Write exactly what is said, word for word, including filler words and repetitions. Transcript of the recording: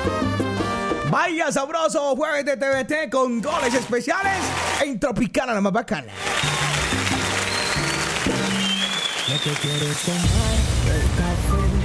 Vaya sabroso jueves de T V T con goles especiales en Tropicana, la más bacana. Lo que quiero es tomar el café.